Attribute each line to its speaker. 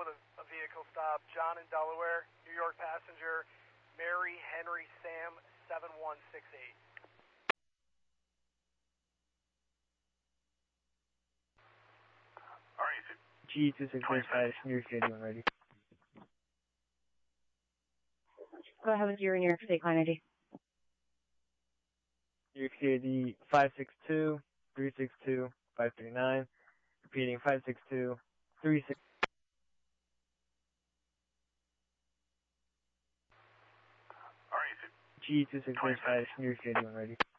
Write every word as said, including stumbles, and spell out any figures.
Speaker 1: with a, a vehicle stop. John in Delaware, New York passenger, Mary Henry Sam seven one six eight.
Speaker 2: All right.
Speaker 3: G two six eight five, New York City when ready.
Speaker 4: Go ahead with your New York State client I D.
Speaker 3: New York City five six two, three six two, five three nine. Repeating five six two, three six.
Speaker 2: All right.
Speaker 3: G two six eight five, New York City when ready.